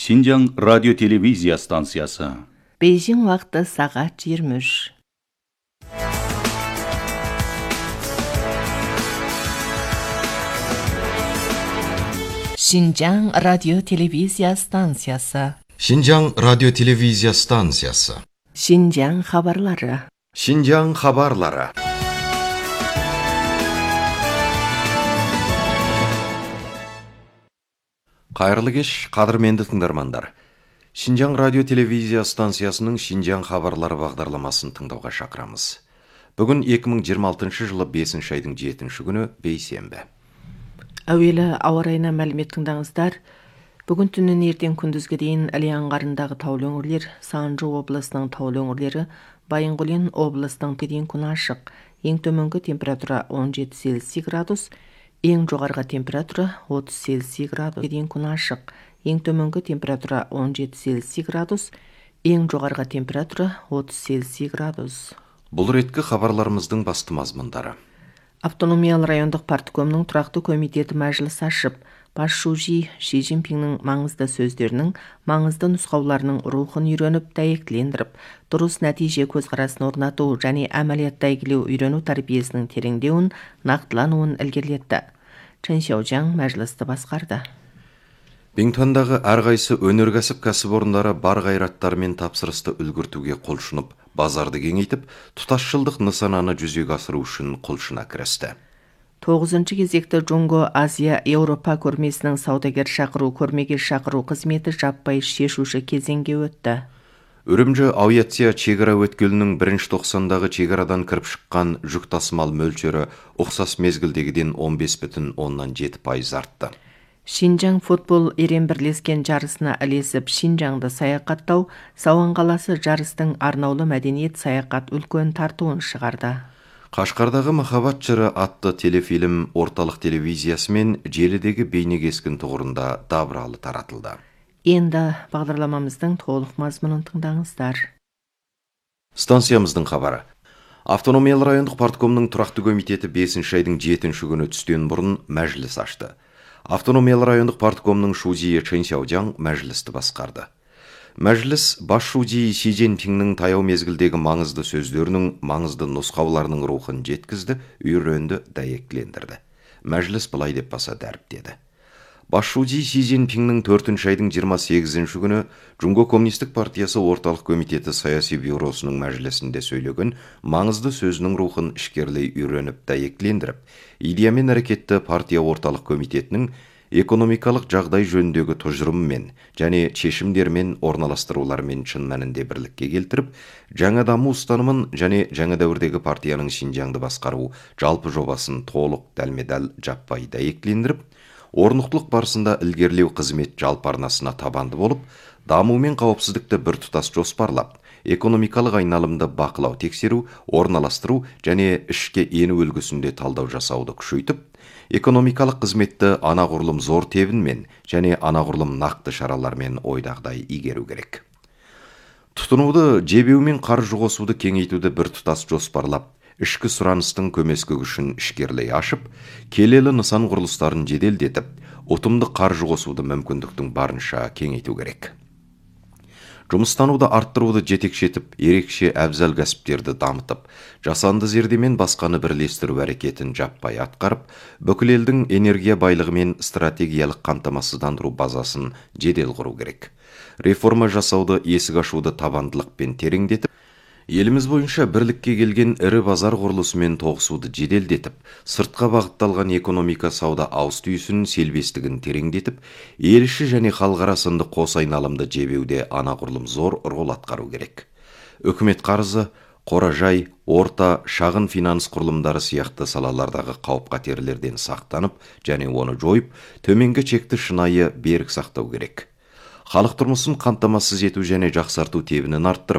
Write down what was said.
Шинжаң радио-телевизия станциясы. Бейжің уақыты сағат 23. Шинжаң радио-телевизия станциясы. Шинжаң радио-телевизия станциясы. Шинжаң хабарлары. Шинжаң хабарлары. Қайырлы кеш, қадірменді тыңдармандар. Шинжаң радио-телевизия станциясының Шинжаң хабарлары бағдарламасын тыңдауға шақырамыз. Бүгін 2026 жылы 5 айдың 7 күні бейсенбі. Әуелі ауа райына мәлімет тыңдаңыздар. Бүгін түннен ертең күндізге дейін Іле аңғарындағы таулы өңірлер, Санжу облысының таулы өңірлері, Байынғолин облысының дейін күн ашық. Ең төменгі температура 17 Цельсий градус, ең жоғарғы температура 30 Цельсий градус. Дейін күн ашық. Ең төменгі температура 17 Цельсий градус, ең жоғарғы температура 30 Цельсий градус. Бұл реткі хабарларымыздың басты мазмұндары. Автономиялы райондық парткомның тұрақты комитеті мәжіліс ашып, бас шужи Ши Цзиньпиннің маңызды сөздерінің, маңызды нұсқауларының рухын үйреніп, дәйектілендіріп, дұрыс нәтиже көзқарасын орнату және әмәлиятта игілеу үйрену тәрбиесінің тереңдеуін, нақтылануын ілгерілетті. Чен Сяожаң мәжілісті басқарды. Бингтондағы әрқайсы өнеркәсіп кәсіпорындары бар ғайраттарымен тапсырысты үлгіртуге құлшынып, базарды кеңейтіп, тұтасшылдық нысананы жүзеге асыру үшін құлшына кірісті. 9-шы кезекті Джунго Азия Еуропа көрмесінің саудагер көрмеге шақыру қызметі жаппай шешуші кезеңге өтті. Үрімжі Ауятсия чегара өткелінің 1-90-дағы чегарадан кіріп шыққан жүк тасымал мөлшері ұқсас мезгілдегіден 15,7% артты. Шинжаң футбол ерен бірлескен жарысына ілесіп, Шинжаңды саяхаттау, Сауан қаласы жарыстың арнаулы мәдениет саяхат үлкен тартуын шығарды. Қашқардағы махаббат жыры атты телефильм орталық телевизиясы мен желідегі бейнекескен тұғырында дабыралы таратылды. Енді бағдарламамыздың толық мазмұнын тыңдаңыздар. Станциямыздың хабары. Автономиялы райондық парткомның тұрақты комитеті 5 айдың 7 күні түстен бұрын мәжіліс ашты. Автономиялы райондық парткомның шузиі Чен Сяожаң мәжілісті басқарды. Мәжіліс бас шузиі Ши Цзиньпиннің таяу мезгілдегі маңызды сөздерінің, маңызды нұсқауларының рухын жеткізді, үйренді, дәйектілендірді. Мәжіліс былай деп баса дәріптеді. Бас шузиі Ши Цзиньпиннің 4 айдың 28 күні Джунго Коммунистік партиясы орталық комитеті саяси бюросының мәжілісінде сөйлеген маңызды сөзінің рухын ішкерлей үйреніп, дәйектілендіріп, идеямен әрекетті партия орталық комитетінің экономикалық жағдай жөніндегі тұжырымымен және шешімдермен орналастырулармен шын мәнінде бірлікке келтіріп, жаңа даму ұстанымын және жаңа дәуірдегі партияның Шинжаңды басқару жалпы жобасын толық дәлме-дәл жаппай дәйектілендіріп, орнықтылық барысында ілгерілеу қызмет жалпы арнасына табанды болып, даму мен қауіпсіздікті біртұтас жоспарлап, экономикалық айналымды бақылау тексеру, орналастыру және ішке ену үлгісінде талдау жасауды күшейтіп, экономикалық қызметті анағұрлым зор тебінмен және анағұрлым нақты шаралармен ойдағыдай игеру керек. Тұтынуды жебеу мен қаржы қосуды кеңейтуді біртұтас жоспарлап, ішкі сұраныстың көмескі күшін ішкерлей ашып, келелі нысан құрылыстарын жеделдетіп, ұтымды қаржы қосуды мүмкіндіктің барынша кеңейту керек. Жұмыстануды арттыруды жетекшетіп, ерекше әбзал кәсіптерді дамытып, жасанды зердемен басқаны бірлестіру әрекетін жаппай атқарып, бүкіл елдің энергия байлығы мен стратегиялық қамтамасыздандыру базасын жедел құру керек. Реформа жасауды, есік ашуды табандылықпен тереңдетіп, еліміз бойынша бірлікке келген ірі базар құрылысымен тоғысуды жеделдетіп, сыртқа бағытталған экономика сауда ауыс-түйісінің селбестігін тереңдетіп, ел іші және халықара сынды қос айналымды жебеуде анағұрлым зор рол атқару керек. Үкімет қарызы, қоражай, орта, шағын финанс құрылымдары сияқты салалардағы қауіп-қатерлерден сақтанып және оны жойып, төменгі чекті шынайы берік сақтау керек. Халық тұрмысын қамтамасыз ету және жақсарту тебінін арттырып,